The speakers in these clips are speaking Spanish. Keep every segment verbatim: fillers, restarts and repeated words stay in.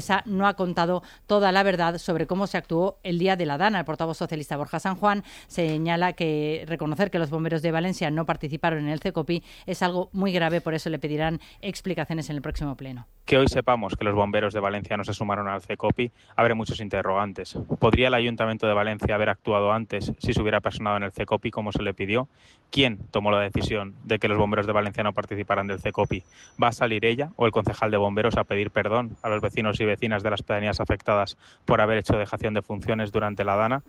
no ha contado toda la verdad sobre cómo se actuó el día de la Dana. El portavoz socialista Borja San Juan señala que reconocer que los bomberos de Valencia no participaron en el CECOPI es algo muy grave, por eso le pedirán explicaciones en el próximo pleno. Que hoy sepamos que los bomberos de Valencia no se sumaron al CECOPI, abre muchos interrogantes. ¿Podría el Ayuntamiento de Valencia haber actuado antes si se hubiera personado en el CECOPI como se le pidió? ¿Quién tomó la decisión de que los bomberos de Valencia no participaran del CECOPI? ¿Va a salir ella o el concejal de bomberos a pedir perdón a los vecinos y vecinas de las pedanías afectadas por haber hecho dejación de funciones durante la Dana?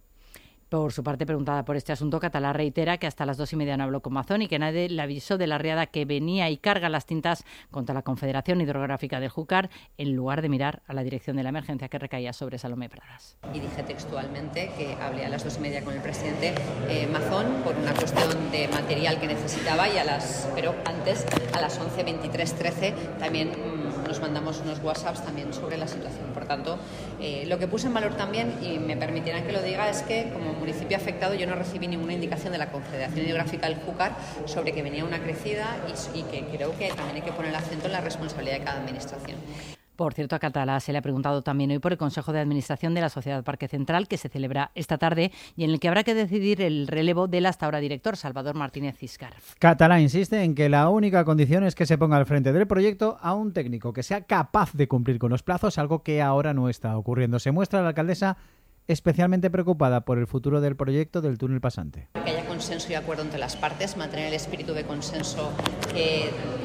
Por su parte, preguntada por este asunto, Catalá reitera que hasta las dos y media no habló con Mazón y que nadie le avisó de la riada que venía y carga las tintas contra la Confederación Hidrográfica del Júcar, en lugar de mirar a la dirección de la emergencia que recaía sobre Salomé Pradas. Y dije textualmente que hablé a las dos y media con el presidente eh, Mazón por una cuestión de material que necesitaba, y a las, pero antes, a las once veintitrés trece, también mmm, nos mandamos unos WhatsApps también sobre la situación. Por tanto, eh, lo que puse en valor también, y me permitirán que lo diga, es que como municipio afectado yo no recibí ninguna indicación de la Confederación Hidrográfica del Júcar sobre que venía una crecida, y, y que creo que también hay que poner el acento en la responsabilidad de cada administración. Por cierto, a Catalá se le ha preguntado también hoy por el Consejo de Administración de la Sociedad Parque Central, que se celebra esta tarde y en el que habrá que decidir el relevo del hasta ahora director, Salvador Martínez Ciscar. Catalá insiste en que la única condición es que se ponga al frente del proyecto a un técnico que sea capaz de cumplir con los plazos, algo que ahora no está ocurriendo. Se muestra la alcaldesa especialmente preocupada por el futuro del proyecto del túnel pasante. Que haya consenso y acuerdo entre las partes, mantener el espíritu de consenso que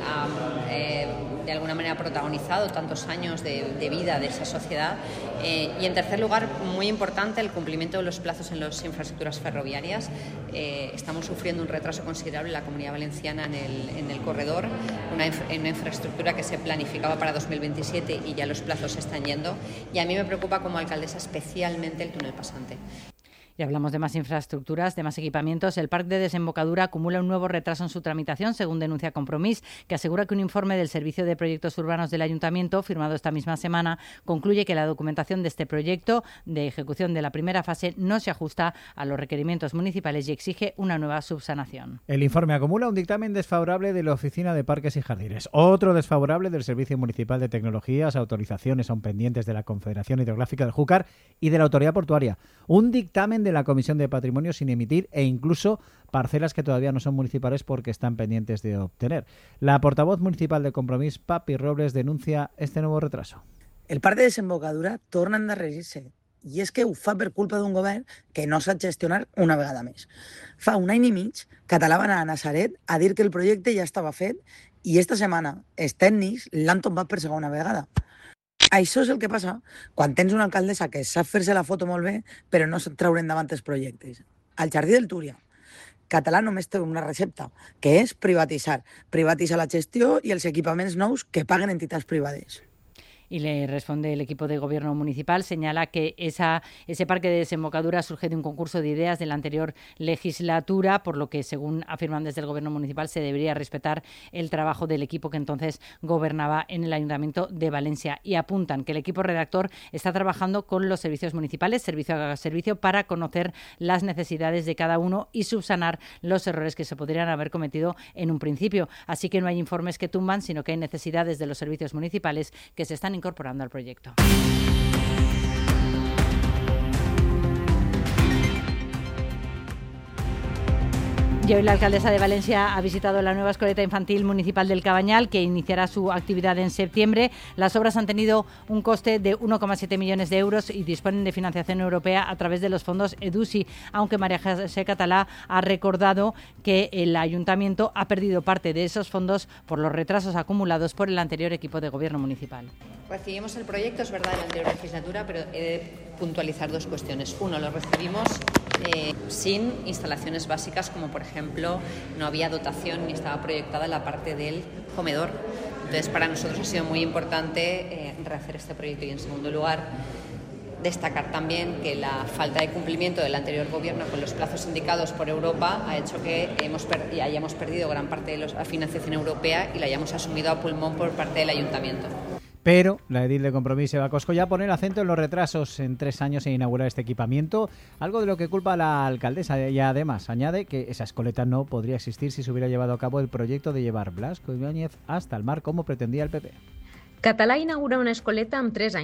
um, eh, de alguna manera ha protagonizado tantos años de, de vida de esa sociedad. Eh, y en tercer lugar, muy importante, el cumplimiento de los plazos en las infraestructuras ferroviarias. Eh, estamos sufriendo un retraso considerable en la Comunidad Valenciana en el, en el corredor, una, infra, una infraestructura que se planificaba para dos mil veintisiete y ya los plazos se están yendo. Y a mí me preocupa como alcaldesa especialmente el túnel pasante. Y hablamos de más infraestructuras, de más equipamientos. El Parc de Desembocadura acumula un nuevo retraso en su tramitación, según denuncia Compromís, que asegura que un informe del Servicio de Proyectos Urbanos del Ayuntamiento, firmado esta misma semana, concluye que la documentación de este proyecto de ejecución de la primera fase no se ajusta a los requerimientos municipales y exige una nueva subsanación. El informe acumula un dictamen desfavorable de la Oficina de Parques y Jardines, otro desfavorable del Servicio Municipal de Tecnologías, autorizaciones aún pendientes de la Confederación Hidrográfica del Júcar y de la Autoridad Portuaria, un dictamen de la Comisión de Patrimonio sin emitir e incluso parcelas que todavía no son municipales porque están pendientes de obtener. La portavoz municipal de Compromís, Papi Robles, denuncia este nuevo retraso. El Parc de Desembocadura torna a endarrerir-se i és que ho fa per culpa d'un govern que no sap gestionar una vegada més. Fa un any i mig, Català va anar a Nazaret a dir que el projecte ja estava fet i esta setmana els tècnics l'han tombat per segona vegada. Això és el que passa quan tens una alcaldessa que sap fer-se la foto molt bé però no sap treure endavant els projectes. Al Jardí del Túria, Català només té una recepta, que és privatitzar. Privatitzar la gestió i els equipaments nous que paguen entitats privades. Y le responde el equipo de gobierno municipal, señala que esa, ese parque de desembocadura surge de un concurso de ideas de la anterior legislatura, por lo que, según afirman desde el gobierno municipal, se debería respetar el trabajo del equipo que entonces gobernaba en el Ayuntamiento de Valencia. Y apuntan que el equipo redactor está trabajando con los servicios municipales, servicio a servicio, para conocer las necesidades de cada uno y subsanar los errores que se podrían haber cometido en un principio. Así que no hay informes que tumban, sino que hay necesidades de los servicios municipales que se están incorporando al proyecto. Y hoy la alcaldesa de Valencia ha visitado la nueva escoleta infantil municipal del Cabanyal, que iniciará su actividad en septiembre. Las obras han tenido un coste de uno coma siete millones de euros y disponen de financiación europea a través de los fondos EDUSI, aunque María José Catalá ha recordado que el ayuntamiento ha perdido parte de esos fondos por los retrasos acumulados por el anterior equipo de gobierno municipal. Recibimos el proyecto, es verdad, de la anterior legislatura, pero he de puntualizar dos cuestiones. Uno, lo recibimos eh, sin instalaciones básicas, como por ejemplo no había dotación ni estaba proyectada la parte del comedor. Entonces, para nosotros ha sido muy importante eh, rehacer este proyecto. Y en segundo lugar, destacar también que la falta de cumplimiento del anterior gobierno con los plazos indicados por Europa ha hecho que hemos per- hayamos perdido gran parte de los, la financiación europea y la hayamos asumido a pulmón por parte del ayuntamiento. Pero la edil de Compromís, Eva Cosco, ya pone el acento en los retrasos en tres años en inaugurar este equipamiento, algo de lo que culpa a la alcaldesa. Y además añade que esa escoleta no podría existir si se hubiera llevado a cabo el proyecto de llevar Blasco Ibáñez hasta el mar como pretendía el P P. Català inaugura una escoleta amb tres anys